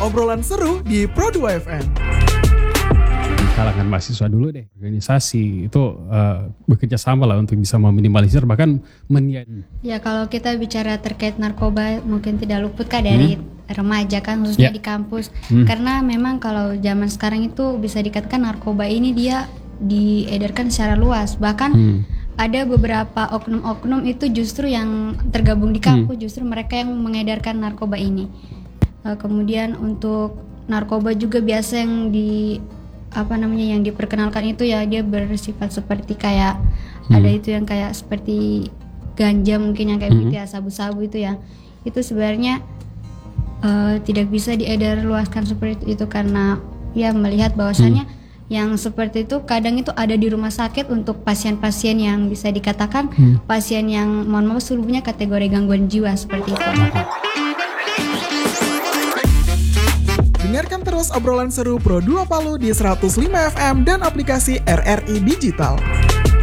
obrolan seru di Pro 2 FM. Di kalangan mahasiswa dulu deh, organisasi itu bekerja sama lah untuk bisa meminimalisir bahkan Ya kalau kita bicara terkait narkoba mungkin tidak luput Kak dari remaja kan khususnya di kampus. Karena memang kalau zaman sekarang itu bisa dikatakan narkoba ini dia diedarkan secara luas. Bahkan ada beberapa oknum-oknum itu justru yang tergabung di kampus, justru mereka yang mengedarkan narkoba ini. Kemudian untuk narkoba juga biasa yang yang diperkenalkan itu ya dia bersifat seperti kayak ada itu yang kayak seperti ganja mungkin yang kayak begitu ya, sabu-sabu itu ya. Itu sebenarnya tidak bisa diedar luaskan seperti itu karena ya melihat bahwasannya yang seperti itu kadang itu ada di rumah sakit untuk pasien-pasien yang bisa dikatakan pasien yang mohon maaf sebelumnya kategori gangguan jiwa seperti itu. Dengarkan terus obrolan seru Pro 2 Palu di 105 FM dan aplikasi RRI Digital.